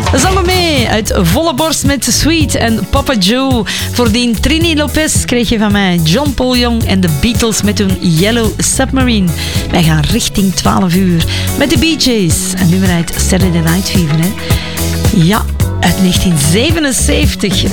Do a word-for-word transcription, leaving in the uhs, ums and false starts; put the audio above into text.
Zongen mee uit volle borst met Sweet en Papa Joe. Voordien Trini Lopez kreeg je van mij John Paul Young en de Beatles met hun Yellow Submarine. Wij gaan richting twaalf uur met de Bee Gees. En nu weer uit Saturday Night Fever, hè. Ja, uit negentien zevenenzeventig.